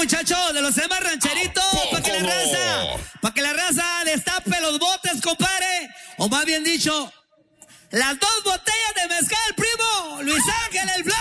muchachos, de los temas rancheritos, para que la raza destape los botes, compadre. O más bien dicho, las 2 botellas de mezcal, primo. Luis Ángel, el Blanco.